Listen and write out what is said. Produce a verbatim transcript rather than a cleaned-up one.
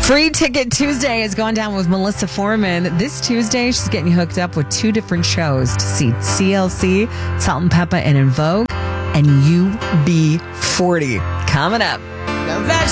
Free Ticket Tuesday has gone down with Melissa Foreman. This Tuesday, she's getting you hooked up with two different shows to see C L C, Salt and Peppa, and In Vogue, and U B forty. Coming up. Now that's